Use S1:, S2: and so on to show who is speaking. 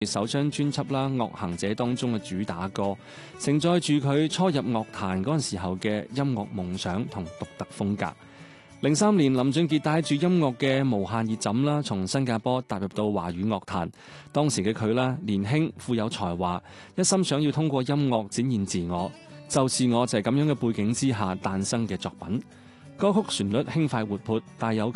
S1: 首張專輯啦《樂行者》當中嘅主打歌，承載住佢初入樂壇嗰陣時候嘅音樂夢想同獨特風格。03年，林俊傑帶住音樂嘅無限熱枕啦，從新加坡踏入到華語樂壇。當時嘅佢啦，年輕富有才華，一心想要通過音樂展現自我。就是我就係咁樣嘅背景之下誕生嘅作品。歌曲旋律輕快活潑，帶有